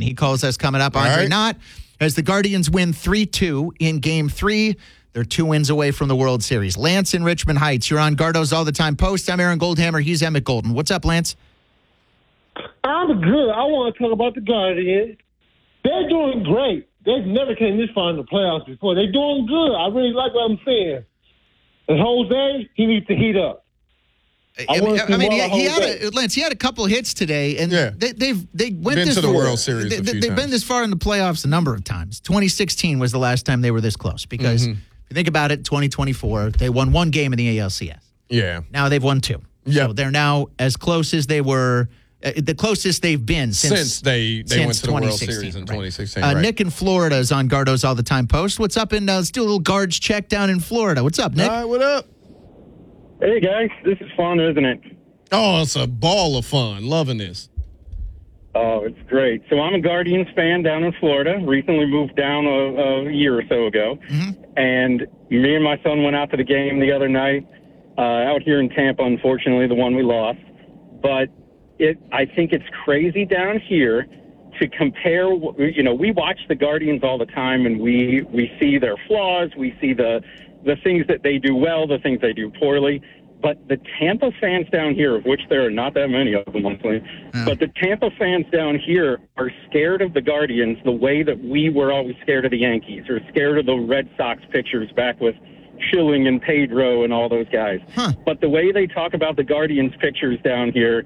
when he calls us coming up. Andre Knott, as the Guardians win 3-2 in Game 3. They're 2 wins away from the World Series. Lance in Richmond Heights. You're on Gardo's All the Time Post. I'm Aaron Goldhammer. He's Emmett Golden. What's up, Lance? I'm good. I want to talk about the Guardians. They're doing great. They've never came this far in the playoffs before. They're doing good. I really like what I'm saying. And Jose, he needs to heat up. Lance, he had a couple hits today, and they went been this to the World Series. They've been this far in the playoffs a number of times. 2016 was the last time they were this close because if you think about it, 2024 they won 1 game in the ALCS. Yeah. Now they've won 2. Yeah. So they're now as close as they were. The closest they've been since they went to the World Series in 2016. Right. Nick in Florida is on Gardo's All the Time Post. What's up? Let's do a little Guards check down in Florida. What's up, Nick? All right, what up? Hey, guys. This is fun, isn't it? Oh, it's a ball of fun. Loving this. Oh, it's great. So I'm a Guardians fan down in Florida. Recently moved down a year or so ago. And me and my son went out to the game the other night out here in Tampa, unfortunately, the one we lost. But I think it's crazy down here to compare. We watch the Guardians all the time, and we see their flaws. We see the things that they do well, the things they do poorly. But the Tampa fans down here, of which there are not that many of them, honestly, but the Tampa fans down here are scared of the Guardians the way that we were always scared of the Yankees or scared of the Red Sox pitchers back with Schilling and Pedro and all those guys. But the way they talk about the Guardians pitchers down here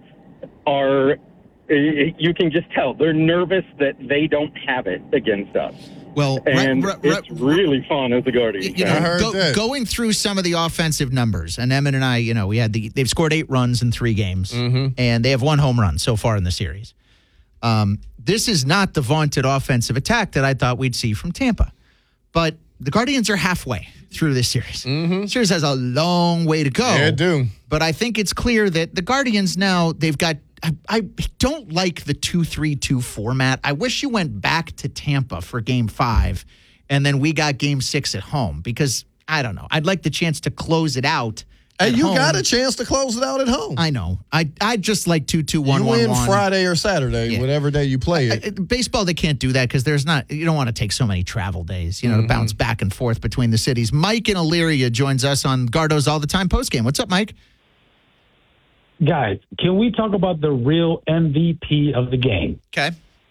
you can just tell they're nervous that they don't have it against us. Well, it's really fun as a Guardian. Going through some of the offensive numbers, and Emmett and I, they've scored 8 runs in 3 games, and they have 1 home run so far in the series. This is not the vaunted offensive attack that I thought we'd see from Tampa, but the Guardians are halfway through this series. The series has a long way to go. Yeah, it do. But I think it's clear that the Guardians now, they've got I don't like the 2-3-2 format. I wish you went back to Tampa for Game 5, and then we got Game 6 at home because, I don't know, I'd like the chance to close it out Hey, you got a chance to close it out at home. I know. I just like 2-2-1-1-1. You win Friday or Saturday, whatever day you play it. Baseball, they can't do that because you don't want to take so many travel days, to bounce back and forth between the cities. Mike in Elyria joins us on Gardo's All the Time postgame. What's up, Mike? Guys, can we talk about the real MVP of the game? Okay.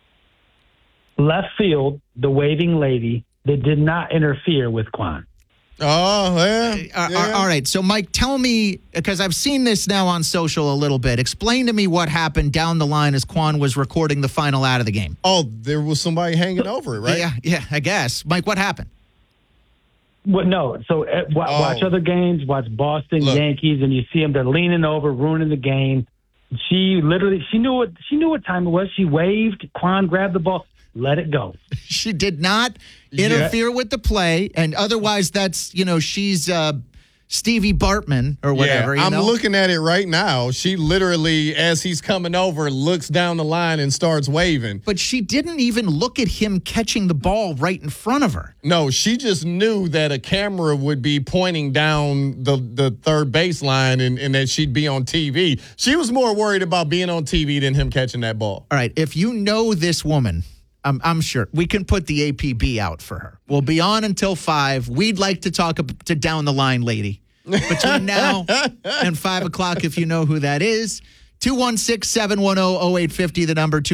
Left field, the waving lady that did not interfere with Quan. Oh, yeah. All right. So, Mike, tell me, because I've seen this now on social a little bit. Explain to me what happened down the line as Quan was recording the final out of the game. Oh, there was somebody hanging over it, right? Yeah, I guess. Mike, what happened? Well, no. So watch other games, watch Boston, Yankees, and you see them. They're leaning over, ruining the game. She knew what time it was. She waved. Quan grabbed the ball. Let it go. She did not interfere with the play, and otherwise that's, she's Stevie Bartman or whatever. I'm looking at it right now. She literally, as he's coming over, looks down the line and starts waving. But she didn't even look at him catching the ball right in front of her. No, she just knew that a camera would be pointing down the third baseline and that she'd be on TV. She was more worried about being on TV than him catching that ball. All right, if you know this woman, I'm sure we can put the APB out for her. We'll be on until 5. We'd like to talk to down the line lady between now and 5 o'clock if you know who that is. 216-710-0850, the number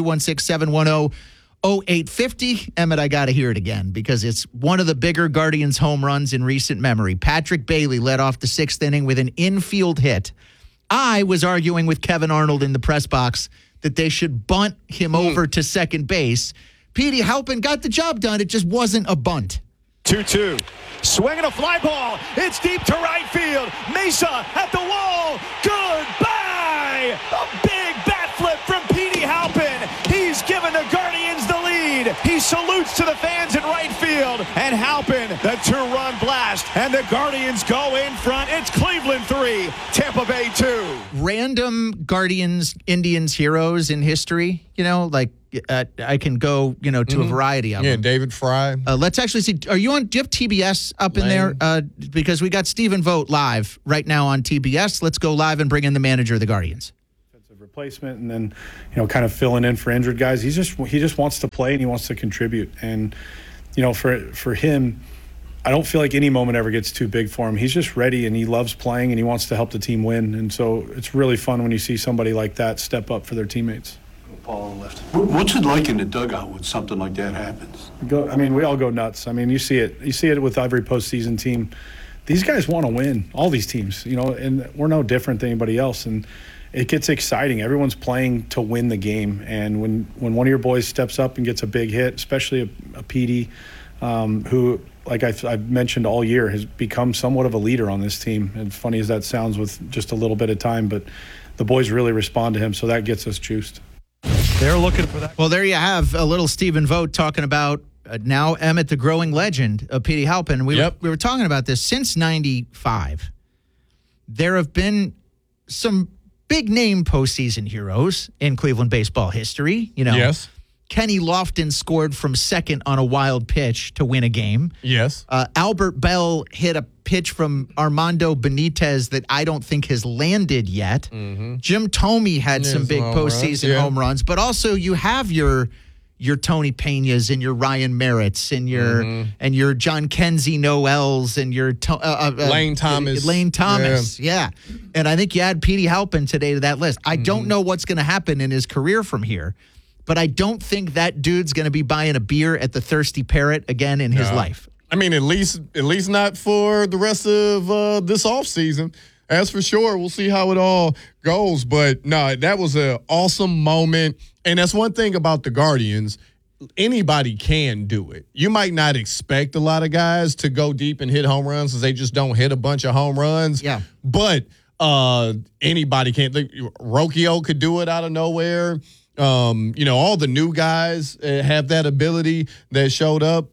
216-710-0850. Emmett, I got to hear it again because it's one of the bigger Guardians home runs in recent memory. Patrick Bailey led off the 6th inning with an infield hit. I was arguing with Kevin Arnold in the press box that they should bunt him over to second base. Petey Halpin got the job done. It just wasn't a bunt. 2-2. Swinging a fly ball. It's deep to right field. Mesa at the wall. Goodbye. A big bat flip from Petey Halpin. He's given the Guardians the lead. He salutes to the fans in right field. And Halpin, the 2-run blast. And the Guardians go in front. It's Cleveland 3, Tampa Bay 2. Random Guardians, Indians heroes in history, I can go, to a variety of them. Yeah, David Fry. Let's actually see. Do you have TBS up in there? Because we got Stephen Vogt live right now on TBS. Let's go live and bring in the manager of the Guardians. replacement and then, kind of filling in for injured guys. He just wants to play and he wants to contribute. And, for him, I don't feel like any moment ever gets too big for him. He's just ready and he loves playing and he wants to help the team win. And so it's really fun when you see somebody like that step up for their teammates. Paul left. What's it like in the dugout when something like that happens? We all go nuts. You see it. You see it with every postseason team. These guys want to win. All these teams, and we're no different than anybody else. And it gets exciting. Everyone's playing to win the game. And when one of your boys steps up and gets a big hit, especially a PD, who, like I've mentioned all year, has become somewhat of a leader on this team. And funny as that sounds with just a little bit of time, but the boys really respond to him, so that gets us juiced. They're looking for that. Well, there you have a little Stephen Vogt talking about now Emmett, the growing legend of Petey Halpin. We were talking about this since 95. There have been some big name postseason heroes in Cleveland baseball history. Yes. Kenny Lofton scored from second on a wild pitch to win a game. Yes. Albert Bell hit a pitch from Armando Benitez that I don't think has landed yet. Mm-hmm. Jim Thome had some big postseason home runs, but also you have your Tony Peñas and your Ryan Merritts and your John Kenzie Noels and your Lane Thomas. Lane Thomas, yeah. And I think you add Petey Halpin today to that list. I don't know what's going to happen in his career from here, but I don't think that dude's going to be buying a beer at the Thirsty Parrot again in his life. At least not for the rest of this offseason. As for sure, we'll see how it all goes. But no, that was an awesome moment. And that's one thing about the Guardians. Anybody can do it. You might not expect a lot of guys to go deep and hit home runs because they just don't hit a bunch of home runs. Yeah. But anybody can. Rocchio could do it out of nowhere. All the new guys have that ability that showed up.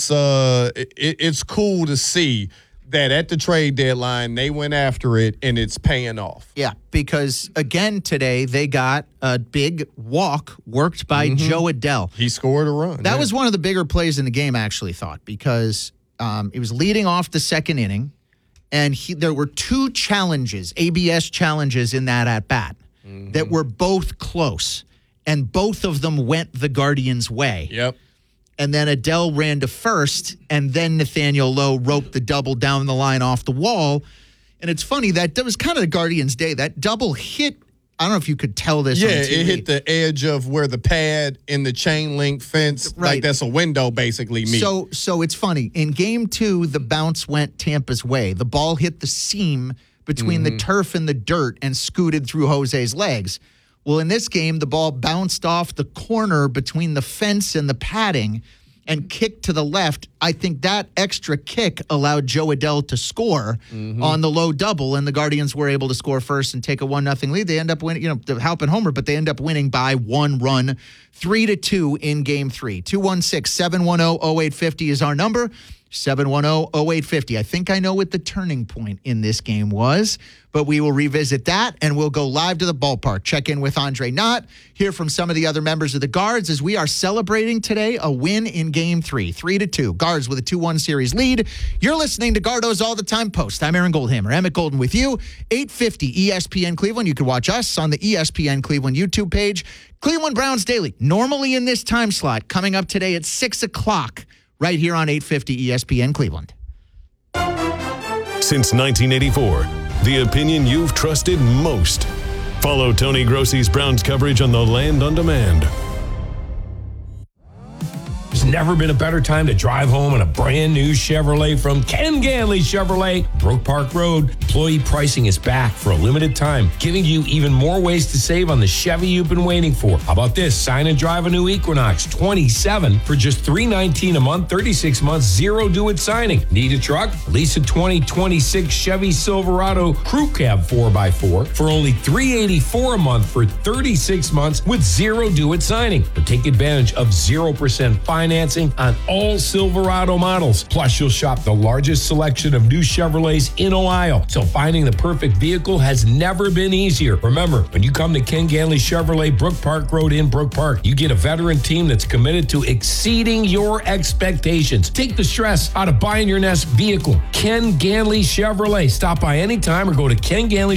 It's cool to see that at the trade deadline, they went after it and it's paying off. Yeah, because again today they got a big walk worked by Joe Adell. He scored a run. That was one of the bigger plays in the game, I actually thought, because he was leading off the second inning, and there were two challenges, ABS challenges in that at-bat that were both close. And both of them went the Guardians' way. Yep. And then Adell ran to first, and then Nathaniel Lowe roped the double down the line off the wall. And it's funny, that was kind of the Guardians' day. That double hit, I don't know if you could tell this on TV. It hit the edge of where the pad in the chain link fence, like that's a window basically meet. So it's funny. In Game 2, the bounce went Tampa's way. The ball hit the seam between the turf and the dirt and scooted through Jose's legs. Well, in this game, the ball bounced off the corner between the fence and the padding and kicked to the left. I think that extra kick allowed Joe Adell to score on the Lowe double, and the Guardians were able to score first and take a 1-0 lead. They end up winning, the Halpin homer, but they end up winning by 1 run, 3-2 in Game 3. 216-710-0850 is our number. 710-0850. I think I know what the turning point in this game was, but we will revisit that, and we'll go live to the ballpark. Check in with Andre Knott, hear from some of the other members of the Guards as we are celebrating today a win in Game 3, 3-2. Guards with a 2-1 series lead. You're listening to Gardo's All the Time Post. I'm Aaron Goldhammer. Emmett Golden with you. 850 ESPN Cleveland. You can watch us on the ESPN Cleveland YouTube page. Cleveland Browns Daily, normally in this time slot, coming up today at 6 o'clock. Right here on 850 ESPN Cleveland. Since 1984, the opinion you've trusted most. Follow Tony Grossi's Browns coverage on the Land on Demand. There's never been a better time to drive home in a brand new Chevrolet from Ken Ganley Chevrolet, Brook Park Road. Employee pricing is back for a limited time, giving you even more ways to save on the Chevy you've been waiting for. How about this? Sign and drive a new Equinox 27 for just $319 a month, 36 months, zero due at signing. Need a truck? Lease a 2026 Chevy Silverado Crew Cab 4x4 for only $384 a month for 36 months with zero due at signing. Or take advantage of 0% financing financing on all Silverado models. Plus, you'll shop the largest selection of new Chevrolets in Ohio. So finding the perfect vehicle has never been easier. Remember, when you come to Ken Ganley Chevrolet, Brook Park Road in Brook Park, you get a veteran team that's committed to exceeding your expectations. Take the stress out of buying your next vehicle. Ken Ganley Chevrolet. Stop by anytime or go to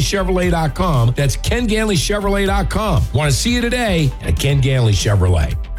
KenGanleyChevrolet.com. That's KenGanleyChevrolet.com. Want to see you today at Ken Ganley Chevrolet.